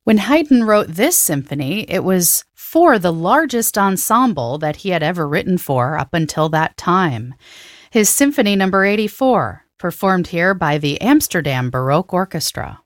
When Haydn wrote this symphony, it was for the largest ensemble that he had ever written for up until that time. His Symphony Number 84, performed here by the Amsterdam Baroque Orchestra.